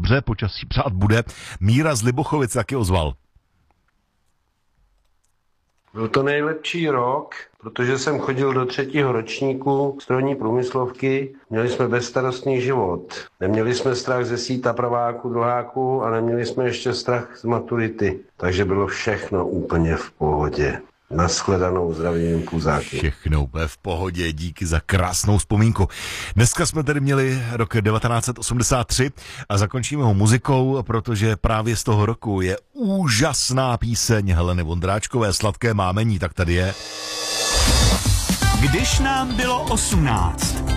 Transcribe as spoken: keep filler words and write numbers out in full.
dobře, počasí přát bude. Míra z Libochovic taky ozval. Byl to nejlepší rok, protože jsem chodil do třetího ročníku strojní průmyslovky. Měli jsme bezstarostný život. Neměli jsme strach ze síta praváku, druháku a neměli jsme ještě strach z maturity. Takže bylo všechno úplně v pohodě. Nashledanou, zdravím Puzáky. Všechno úplně v pohodě, díky za krásnou vzpomínku. Dneska jsme tedy měli rok devatenáct set osmdesát tři a zakončíme ho muzikou, protože právě z toho roku je úžasná píseň Heleny Vondráčkové Sladké mámení, tak tady je. Když nám bylo osmnáct.